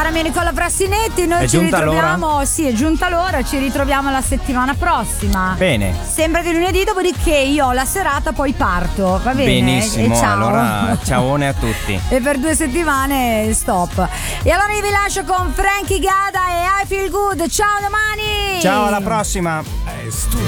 caro mio Nicola Frassinetti. Noi ci ritroviamo. Sì, è giunta l'ora. Ci ritroviamo la settimana prossima. Bene. Sempre di lunedì, dopodiché io ho la serata, poi parto. Va bene? Benissimo. E ciao. Allora, ciaone a tutti. E per 2 settimane stop. E allora io vi lascio con Frankie Gada e I Feel Good. Ciao, domani. Ciao, alla prossima.